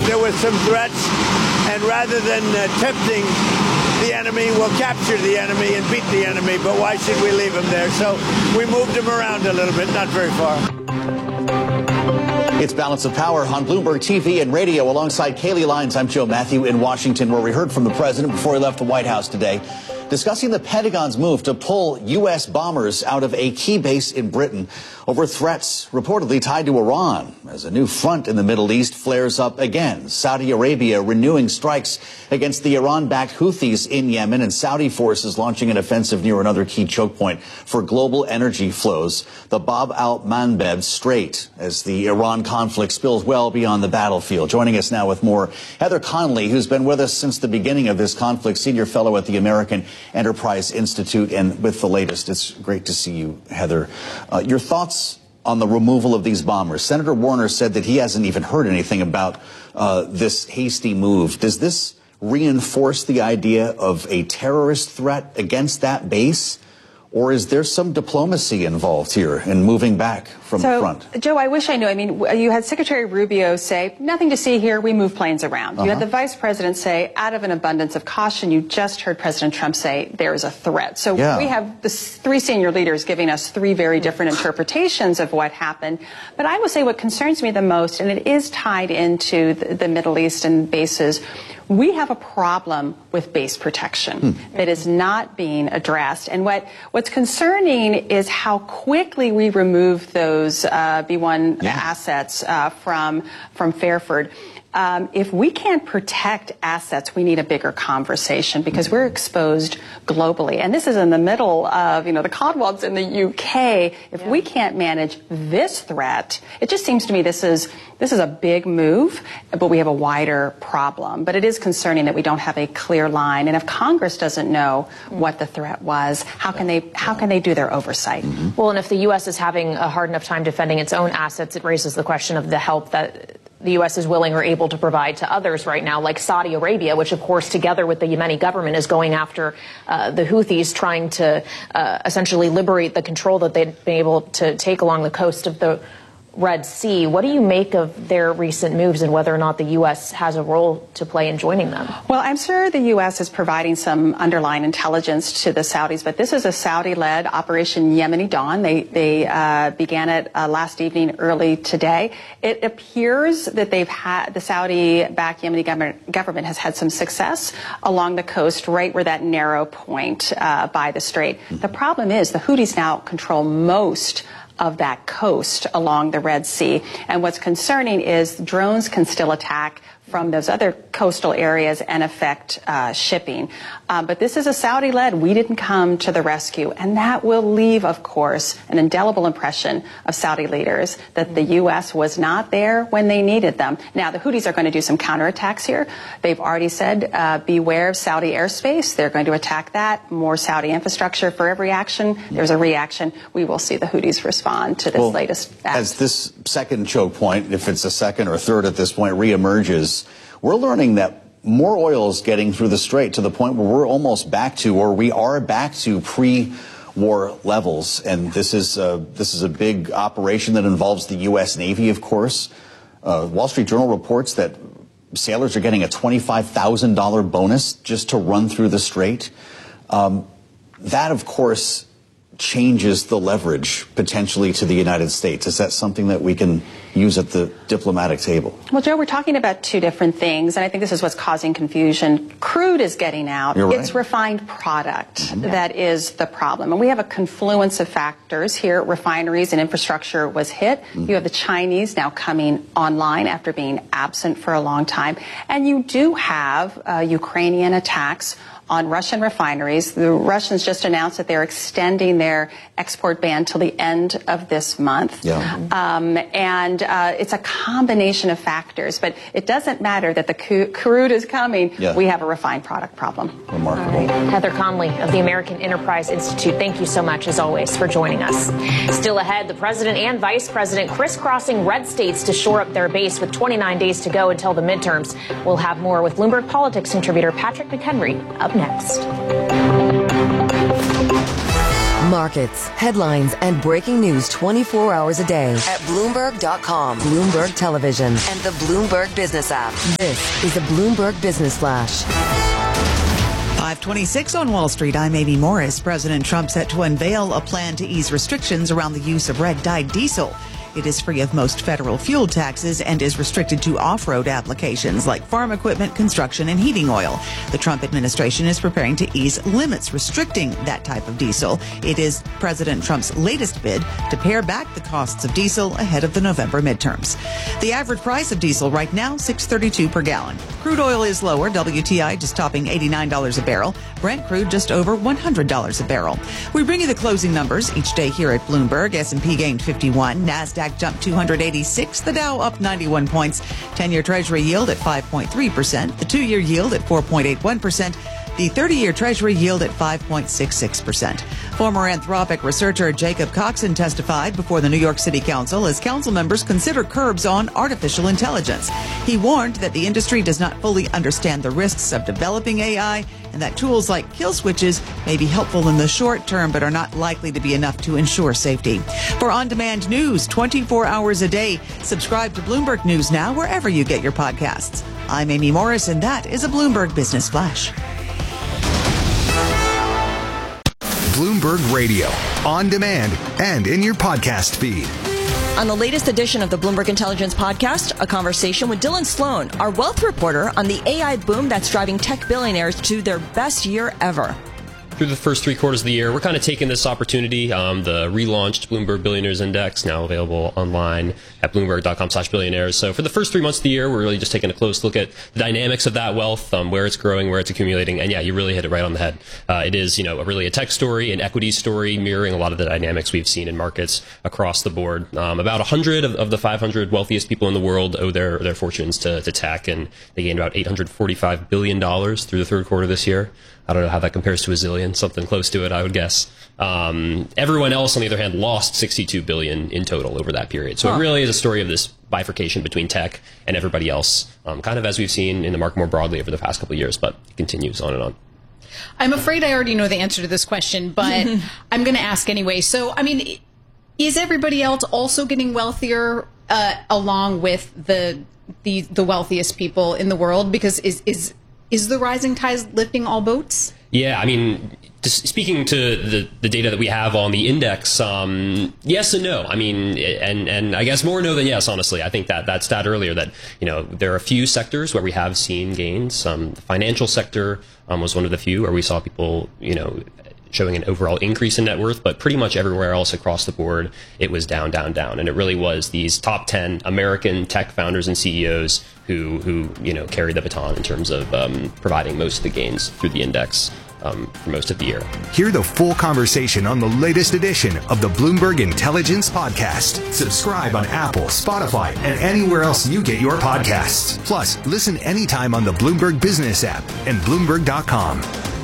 there were some threats, and rather than tempting the enemy, we'll capture the enemy and beat the enemy, but why should we leave him there? So we moved him around a little bit, not very far. It's Balance of Power on Bloomberg TV and radio. Alongside Kaylee Lyons, I'm Joe Matthew in Washington, where we heard from the president before he left the White House today, discussing the Pentagon's move to pull U.S. bombers out of a key base in Britain over threats reportedly tied to Iran as a new front in the Middle East flares up again. Saudi Arabia renewing strikes against the Iran-backed Houthis in Yemen, and Saudi forces launching an offensive near another key choke point for global energy flows, the Bab al-Mandeb Strait, as the Iran conflict spills well beyond the battlefield. Joining us now with more, Heather Conley, who's been with us since the beginning of this conflict, senior fellow at the American Enterprise Institute, and with the latest. It's great to see you, Heather. Your thoughts on the removal of these bombers? Senator Warner said that he hasn't even heard anything about this hasty move. Does this reinforce the idea of a terrorist threat against that base? Or is there some diplomacy involved here in moving back from the front? Joe, I wish I knew. I mean, you had Secretary Rubio say, nothing to see here, we move planes around. You had the Vice President say, out of an abundance of caution. You just heard President Trump say there is a threat. So we have the three senior leaders giving us three very different interpretations of what happened. But I will say what concerns me the most, and it is tied into the Middle East and bases, we have a problem with base protection that is not being addressed. And what's concerning is how quickly we remove those B-1 assets from Fairford. If we can't protect assets, we need a bigger conversation because we're exposed globally. And this is in the middle of, the Commonwealth's in the UK. If we can't manage this threat, it just seems to me this is a big move, but we have a wider problem. But it is concerning that we don't have a clear line. And if Congress doesn't know what the threat was, how can they do their oversight? Well, and if the U.S. is having a hard enough time defending its own assets, it raises the question of the help that the U.S. is willing or able to provide to others right now, like Saudi Arabia, which, of course, together with the Yemeni government is going after the Houthis, trying to essentially liberate the control that they've been able to take along the coast of the Red Sea. What do you make of their recent moves and whether or not the U.S. has a role to play in joining them? Well, I'm sure the U.S. is providing some underlying intelligence to the Saudis, but this is a Saudi-led Operation Yemeni Dawn. They began it last evening, early today. It appears that the Saudi-backed Yemeni government has had some success along the coast, right where that narrow point by the strait. The problem is the Houthis now control most of that coast along the Red Sea. And what's concerning is drones can still attack from those other coastal areas and affect shipping. But this is a Saudi-led, we didn't come to the rescue. And that will leave, of course, an indelible impression of Saudi leaders that the U.S. was not there when they needed them. Now, the Houthis are going to do some counterattacks here. They've already said, beware of Saudi airspace. They're going to attack that. More Saudi infrastructure for every action. There's a reaction. We will see the Houthis respond to this latest act. As this second choke point, if it's a second or third at this point, reemerges, we're learning that more oil is getting through the strait to the point where we're almost back to, or we are back to pre-war levels. And this is a big operation that involves the U.S. Navy, of course. Wall Street Journal reports that sailors are getting a $25,000 bonus just to run through the strait. That, of course, changes the leverage potentially to the United States. Is that something that we can use at the diplomatic table? Well, Joe, we're talking about two different things, and I think this is what's causing confusion. Crude is getting out. You're right. It's refined product that is the problem. And we have a confluence of factors here. Refineries and infrastructure was hit. You have the Chinese now coming online after being absent for a long time. And you do have Ukrainian attacks on Russian refineries. The Russians just announced that they're extending their export ban till the end of this month. And it's a combination of factors, but it doesn't matter that the crude is coming. We have a refined product problem. Remarkable. All right. Heather Conley of the American Enterprise Institute, thank you so much, as always, for joining us. Still ahead, the president and vice president crisscrossing red states to shore up their base with 29 days to go until the midterms. We'll have more with Bloomberg Politics contributor Patrick McHenry up next. markets, headlines, and breaking news 24 hours a day at Bloomberg.com, Bloomberg Television, and the Bloomberg Business app. This is the Bloomberg Business Flash. 5:26 on Wall Street. I'm Amy Morris. President Trump set to unveil a plan to ease restrictions around the use of red-dyed diesel. It is free of most federal fuel taxes and is restricted to off-road applications like farm equipment, construction, and heating oil. The Trump administration is preparing to ease limits restricting that type of diesel. It is President Trump's latest bid to pare back the costs of diesel ahead of the November midterms. The average price of diesel right now, $6.32 per gallon. Crude oil is lower, WTI just topping $89 a barrel. Brent crude just over $100 a barrel. We bring you the closing numbers each day here at Bloomberg. S&P gained 51, NASDAQ jumped 286, the Dow up 91 points, 10-year Treasury yield at 5.3%, the 2-year yield at 4.81%, the 30-year Treasury yield at 5.66%. Former Anthropic researcher Jacob Coxon testified before the New York City Council as council members consider curbs on artificial intelligence. He warned that the industry does not fully understand the risks of developing AI and that tools like kill switches may be helpful in the short term but are not likely to be enough to ensure safety. For on-demand news 24 hours a day, subscribe to Bloomberg News Now wherever you get your podcasts. I'm Amy Morris, and that is a Bloomberg Business Flash. Bloomberg Radio, on demand and in your podcast feed. On the latest edition of the Bloomberg Intelligence Podcast, a conversation with Dylan Sloan, our wealth reporter, on the AI boom that's driving tech billionaires to their best year ever. Through the first 3 quarters of the year, we're kind of taking this opportunity. The relaunched Bloomberg Billionaires Index, now available online at Bloomberg.com/billionaires. So for the first 3 months of the year, we're really just taking a close look at the dynamics of that wealth, where it's growing, where it's accumulating. And yeah, you really hit it right on the head. It is, really a tech story, an equity story, mirroring a lot of the dynamics we've seen in markets across the board. About 100 of the 500 wealthiest people in the world owe their fortunes to tech, and they gained about $845 billion through the third quarter this year. I don't know how that compares to a zillion, something close to it, I would guess. Everyone else, on the other hand, lost $62 billion in total over that period. So it really is a story of this bifurcation between tech and everybody else, kind of as we've seen in the market more broadly over the past couple of years, but it continues on and on. I'm afraid I already know the answer to this question, but I'm going to ask anyway. So, is everybody else also getting wealthier along with the wealthiest people in the world? Because is the rising tide lifting all boats? Yeah, just speaking to the data that we have on the index, yes and no. And I guess more no than yes, honestly. I think that stat earlier that, there are a few sectors where we have seen gains. The financial sector was one of the few where we saw people, showing an overall increase in net worth, but pretty much everywhere else across the board, it was down, down, down. And it really was these top 10 American tech founders and CEOs who carried the baton in terms of providing most of the gains through the index for most of the year. Hear the full conversation on the latest edition of the Bloomberg Intelligence Podcast. Subscribe on Apple, Spotify, and anywhere else you get your podcasts. Plus, listen anytime on the Bloomberg Business app and Bloomberg.com.